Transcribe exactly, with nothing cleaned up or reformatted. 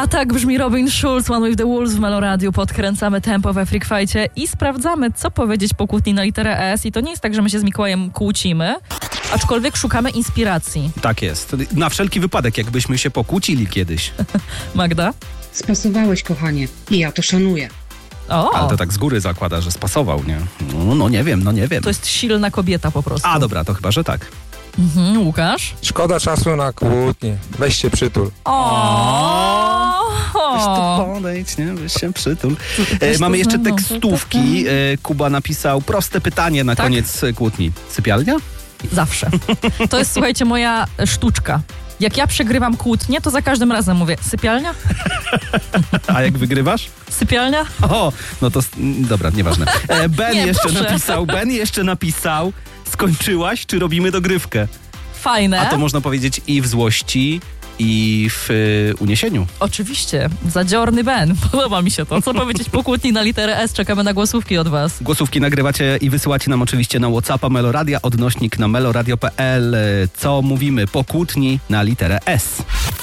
A tak brzmi Robin Schulz, One with the Wolves w Meloradiu. Podkręcamy tempo we Freak Fightie i sprawdzamy, co powiedzieć po kłótni na literę S. I to nie jest tak, że my się z Mikołajem kłócimy, aczkolwiek szukamy inspiracji. Tak jest. Na wszelki wypadek, jakbyśmy się pokłócili kiedyś. Magda? Spasowałeś, kochanie. I ja to szanuję. O, Ale to tak z góry zakłada, że spasował, nie? No, no nie wiem, no nie wiem. to jest silna kobieta po prostu. A dobra, to chyba, że tak. Mhm, Łukasz? Szkoda czasu na kłótnie. Weź się przytul. O, Weź tu o. podejdź, nie? Weź się przytul. też E, mamy to jeszcze znam, no. tekstówki. E, Kuba napisał proste pytanie na Tak? koniec kłótni. Sypialnia? Zawsze. To jest, słuchajcie, moja sztuczka. Jak ja przegrywam kłótnię, to za każdym razem mówię, sypialnia? A jak wygrywasz? Sypialnia? O, no to... s- m, Dobra, nieważne. E, Ben Nie, jeszcze proszę. napisał, Ben jeszcze napisał, skończyłaś, czy robimy dogrywkę? Fajne. A to można powiedzieć i w złości, i w y, uniesieniu. Oczywiście. Zadziorny Ben. Podoba mi się to. Co powiedzieć po kłótni na literę S? Czekamy na głosówki od was. Głosówki nagrywacie i wysyłacie nam oczywiście na WhatsAppa Meloradia, odnośnik na meloradio kropka p l. Co mówimy po kłótni na literę S.